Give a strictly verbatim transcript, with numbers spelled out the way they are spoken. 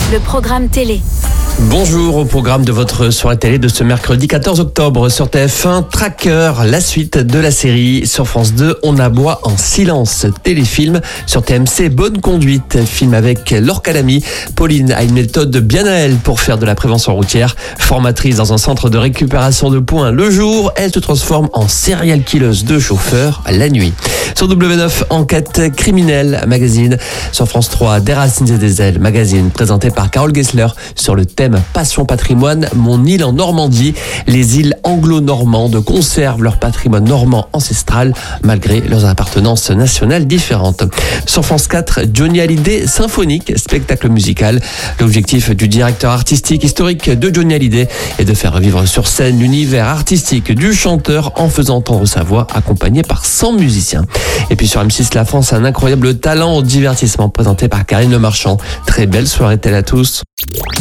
le programme télé. Bonjour au programme de votre soirée télé de ce mercredi quatorze octobre sur T F un. Tracker, la suite de la série. Sur France deux, On aboie en silence. Téléfilm sur T M C, Bonne conduite. Film avec Laure Calamy. Pauline a une méthode bien à elle pour faire de la prévention routière. Formatrice dans un centre de récupération de points le jour, elle se transforme en serial killeuse de chauffeur la nuit. Sur W neuf, Enquête criminelle magazine. Sur France trois, Des racines et des ailes magazine présenté par Carole Gessler sur le thème Passion patrimoine, mon île en Normandie. Les îles anglo-normandes conservent leur patrimoine normand ancestral malgré leurs appartenances nationales différentes. Sur France quatre, Johnny Hallyday symphonique, spectacle musical. L'objectif du directeur artistique historique de Johnny Hallyday est de faire vivre sur scène l'univers artistique du chanteur en faisant entendre sa voix accompagnée par cent musiciens. Et puis sur M six, La France a un incroyable talent au divertissement présenté par Karine Le Marchand. Très belle soirée telle à tous.